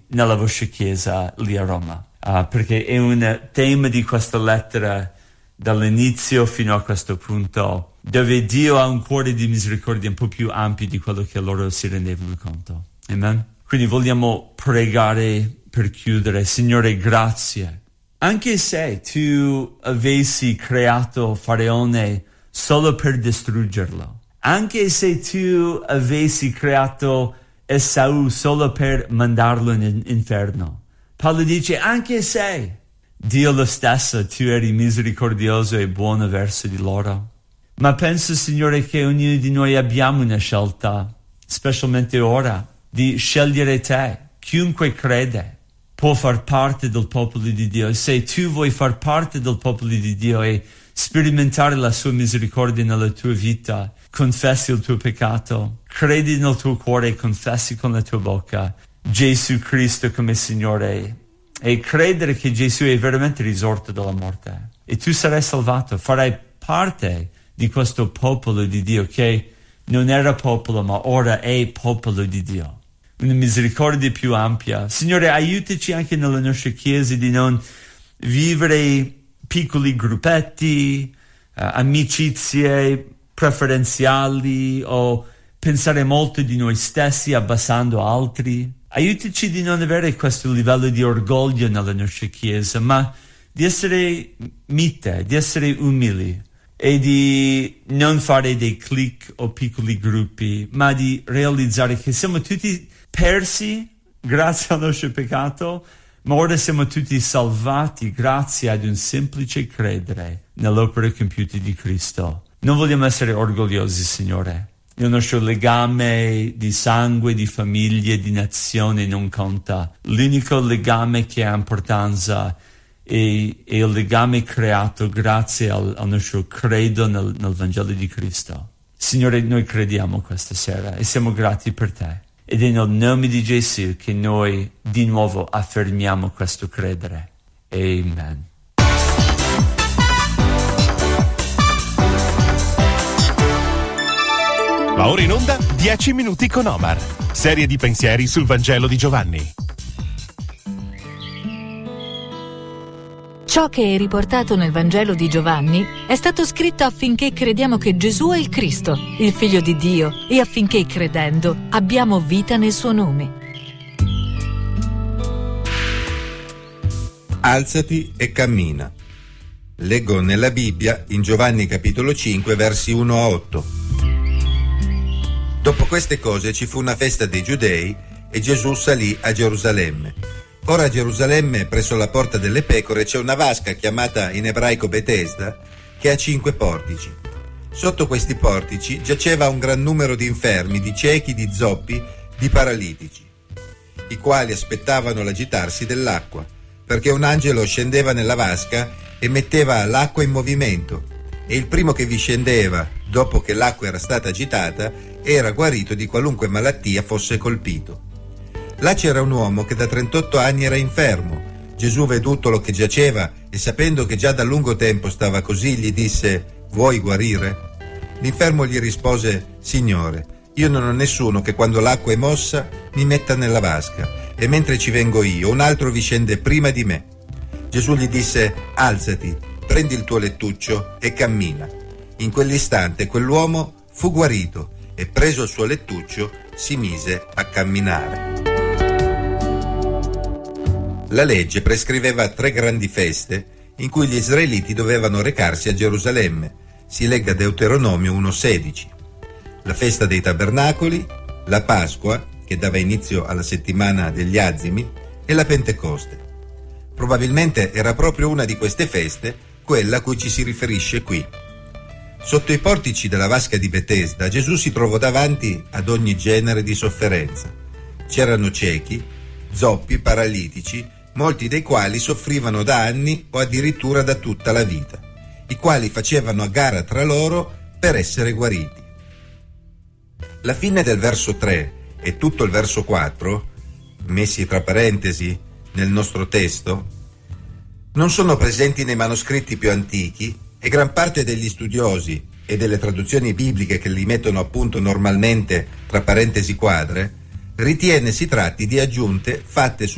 nella vostra chiesa lì a Roma, perché è un tema di questa lettera dall'inizio fino a questo punto, dove Dio ha un cuore di misericordia un po' più ampio di quello che loro si rendevano conto. Amen? Quindi vogliamo pregare per chiudere. Signore, grazie. Anche se tu avessi creato Faraone solo per distruggerlo, anche se tu avessi creato Esau solo per mandarlo in inferno, Paolo dice, anche se Dio lo stesso, tu eri misericordioso e buono verso di loro. Ma penso, Signore, che ognuno di noi abbiamo una scelta, specialmente ora, di scegliere te. Chiunque crede può far parte del popolo di Dio. Se tu vuoi far parte del popolo di Dio e sperimentare la sua misericordia nella tua vita, confessi il tuo peccato, credi nel tuo cuore e confessi con la tua bocca Gesù Cristo come Signore e credere che Gesù è veramente risorto dalla morte e tu sarai salvato, farai parte di questo popolo di Dio che non era popolo ma ora è popolo di Dio. Una misericordia più ampia. Signore, aiutaci anche nella nostra chiesa di non vivere piccoli gruppetti, amicizie preferenziali o pensare molto di noi stessi abbassando altri. Aiutaci di non avere questo livello di orgoglio nella nostra chiesa, ma di essere mite, di essere umili e di non fare dei clique o piccoli gruppi, ma di realizzare che siamo tutti persi grazie al nostro peccato, ma ora siamo tutti salvati grazie ad un semplice credere nell'opera compiuta di Cristo. Non vogliamo essere orgogliosi, Signore. Il nostro legame di sangue, di famiglia, di nazione non conta. L'unico legame che ha importanza è il legame creato grazie al nostro credo nel Vangelo di Cristo. Signore, noi crediamo questa sera e siamo grati per te. Ed è nel nome di Gesù che noi di nuovo affermiamo questo credere. Amen. Va ora in onda 10 minuti con Omar. Serie di pensieri sul Vangelo di Giovanni. Ciò che è riportato nel Vangelo di Giovanni è stato scritto affinché crediamo che Gesù è il Cristo, il Figlio di Dio, e affinché, credendo, abbiamo vita nel suo nome. Alzati e cammina. Leggo nella Bibbia in Giovanni capitolo 5 versi 1 a 8. Dopo queste cose ci fu una festa dei Giudei e Gesù salì a Gerusalemme. Ora a Gerusalemme, presso la porta delle pecore, c'è una vasca chiamata in ebraico Betesda, che ha 5 portici. Sotto questi portici giaceva un gran numero di infermi, di ciechi, di zoppi, di paralitici, i quali aspettavano l'agitarsi dell'acqua, perché un angelo scendeva nella vasca e metteva l'acqua in movimento, e il primo che vi scendeva, dopo che l'acqua era stata agitata, era guarito di qualunque malattia fosse colpito. Là c'era un uomo che da 38 anni era infermo. Gesù, vedutolo che giaceva e sapendo che già da lungo tempo stava così, gli disse: «Vuoi guarire?» L'infermo gli rispose: «Signore, io non ho nessuno che quando l'acqua è mossa mi metta nella vasca, e mentre ci vengo io, un altro vi scende prima di me». Gesù gli disse: «Alzati, prendi il tuo lettuccio e cammina». In quell'istante quell'uomo fu guarito e, preso il suo lettuccio, si mise a camminare. La legge prescriveva 3 grandi feste in cui gli israeliti dovevano recarsi a Gerusalemme. Si legga Deuteronomio 1,16. La festa dei tabernacoli, la Pasqua, che dava inizio alla settimana degli Azimi, e la Pentecoste. Probabilmente era proprio una di queste feste quella a cui ci si riferisce qui. Sotto i portici della vasca di Betesda, Gesù si trovò davanti ad ogni genere di sofferenza. C'erano ciechi, zoppi, paralitici, molti dei quali soffrivano da anni o addirittura da tutta la vita, i quali facevano a gara tra loro per essere guariti. La fine del verso 3 e tutto il verso 4, messi tra parentesi nel nostro testo, non sono presenti nei manoscritti più antichi e gran parte degli studiosi e delle traduzioni bibliche che li mettono appunto normalmente tra parentesi quadre ritiene si tratti di aggiunte fatte